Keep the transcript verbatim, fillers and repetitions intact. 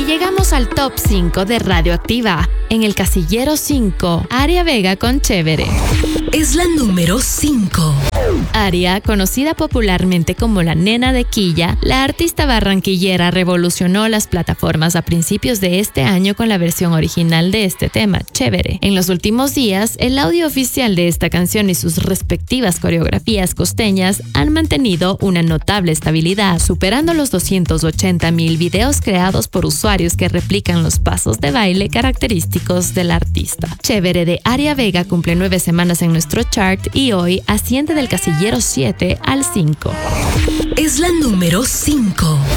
llegamos al top cinco de Radioactiva. En el casillero cinco, Aria Vega con Chévere. Es la número cinco. Aria, conocida popularmente como la Nena de Quilla, la artista barranquillera revolucionó las plataformas a principios de este año con la versión original de este tema, Chévere. En los últimos días, el audio oficial de esta canción y sus respectivas coreografías costeñas han mantenido una notable estabilidad, superando los doscientos ochenta mil videos creados por usuarios que replican los pasos de baile característicos del artista. Chévere de Aria Vega cumple nueve semanas en nuestro chart y hoy asciende del casillero siete al cinco. Es la número cinco.